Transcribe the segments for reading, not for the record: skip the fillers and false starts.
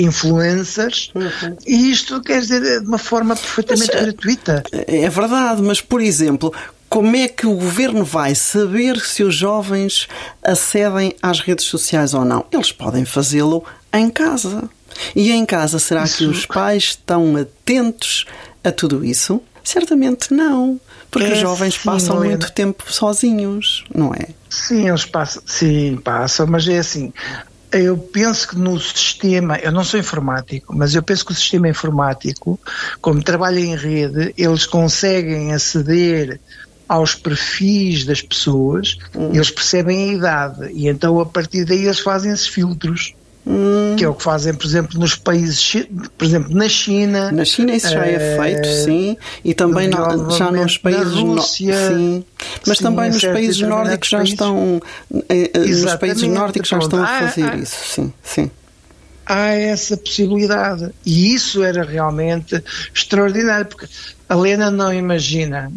influencers, e isto quer dizer de uma forma perfeitamente gratuita. É verdade, mas, por exemplo, como é que o governo vai saber se os jovens acedem às redes sociais ou não? Eles podem fazê-lo em casa. E em casa, será que os pais estão atentos a tudo isso? Certamente não, porque os jovens passam muito tempo sozinhos, não é? Sim, eles passam, mas é assim, eu penso que no sistema, eu não sou informático, mas eu penso que o sistema informático, como trabalha em rede, eles conseguem aceder aos perfis das pessoas, eles percebem a idade, e então a partir daí eles fazem esses filtros. Que é o que fazem, por exemplo, nos países, por exemplo, na China. Na China isso já é feito, sim, e também já nos países sim, mas sim, também nos países nórdicos já estão, nos países nórdicos já estão a fazer isso, sim. Há essa possibilidade, e isso era realmente extraordinário, porque a Helena não imagina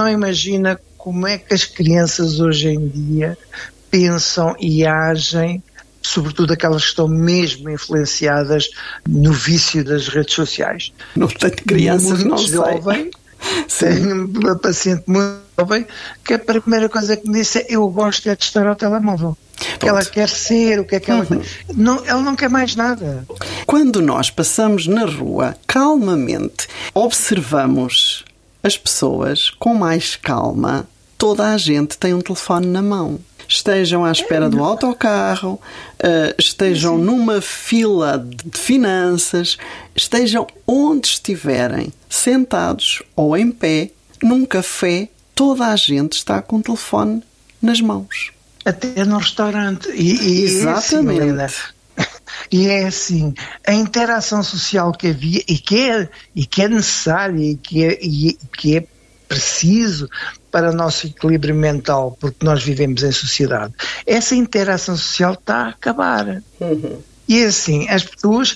como é que as crianças hoje em dia pensam e agem, sobretudo aquelas que estão mesmo influenciadas no vício das redes sociais. Não tenho crianças, não sei. Tenho uma paciente muito jovem que a primeira coisa que me disse é: eu gosto de estar ao telemóvel. O que ela quer ser, o que é que ela... ela não quer mais nada. Quando nós passamos na rua, calmamente, observamos as pessoas com mais calma, toda a gente tem um telefone na mão. Estejam à espera do autocarro, estejam numa fila de finanças, estejam onde estiverem, sentados ou em pé, num café, toda a gente está com o telefone nas mãos. Até no restaurante. Exatamente. E é assim, a interação social que havia e que é necessária e que é preciso para o nosso equilíbrio mental, porque nós vivemos em sociedade, essa interação social está a acabar. E assim, as pessoas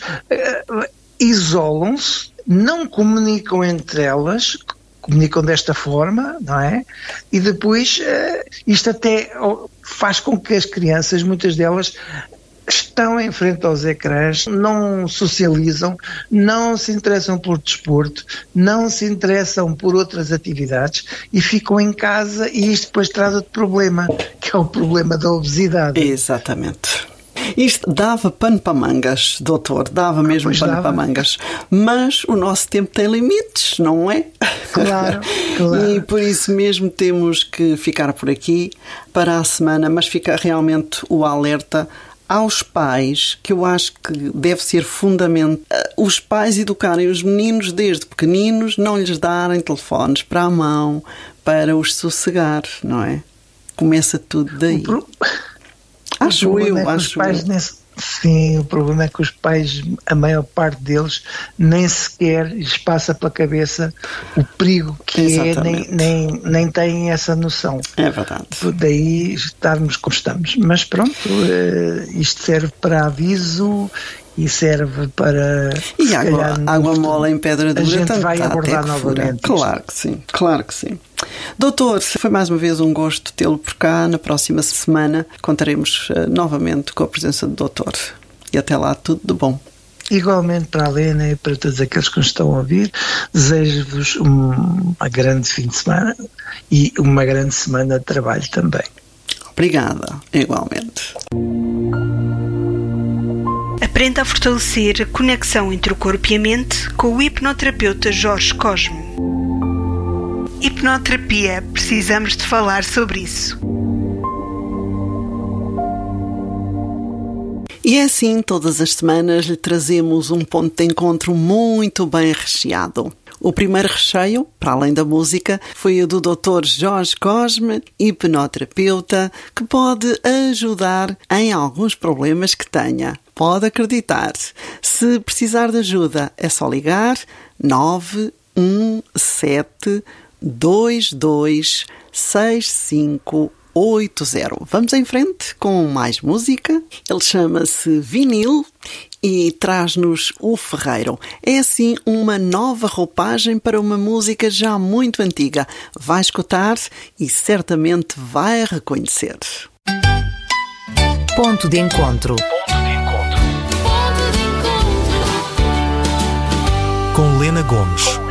isolam-se, não comunicam entre elas, comunicam desta forma, não é? E depois isto até faz com que as crianças, muitas delas, estão em frente aos ecrãs, não socializam, não se interessam por desporto, não se interessam por outras atividades e ficam em casa, e isto depois traz outro problema, que é o problema da obesidade. Exatamente. Isto dava pano para mangas, doutor, dava mesmo pano para mangas. Mas o nosso tempo tem limites, não é? Claro. E por isso mesmo temos que ficar por aqui para a semana, mas fica realmente o alerta aos pais, que eu acho que deve ser fundamental. Os pais educarem os meninos desde pequeninos, não lhes darem telefones para a mão, para os sossegar, não é? Começa tudo daí. Acho eu. Sim, o problema é que os pais, a maior parte deles, nem sequer lhes passa pela cabeça o perigo que é, nem têm essa noção. É verdade. Daí estarmos como estamos. Mas pronto, isto serve para aviso e serve para... E água mole em pedra dura. A gente vai abordar novamente. Claro que sim. Doutor, foi mais uma vez um gosto tê-lo por cá. Na próxima semana contaremos novamente com a presença do doutor. E até lá, tudo de bom. Igualmente para a Helena e para todos aqueles que nos estão a ouvir, desejo-vos uma grande fim de semana e uma grande semana de trabalho também. Obrigada, igualmente. Aprenda a fortalecer a conexão entre o corpo e a mente com o hipnoterapeuta Jorge Cosme. Hipnoterapia, precisamos de falar sobre isso. E é assim, todas as semanas lhe trazemos um ponto de encontro muito bem recheado. O primeiro recheio, para além da música, foi o do Dr. Jorge Cosme, hipnoterapeuta, que pode ajudar em alguns problemas que tenha. Pode acreditar. Se precisar de ajuda, é só ligar 917 22 6580. Vamos em frente com mais música. Ele chama-se Vinil e traz-nos o Ferreiro. É assim uma nova roupagem para uma música já muito antiga. Vai escutar e certamente vai reconhecer. Ponto de encontro. com Lena Gomes.